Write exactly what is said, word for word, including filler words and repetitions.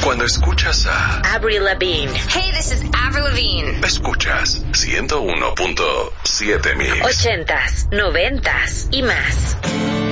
Cuando escuchas a Avril Lavigne. Hey, this is Avril Lavigne. Escuchas ciento uno punto siete Mix. Ochentas, noventas y más.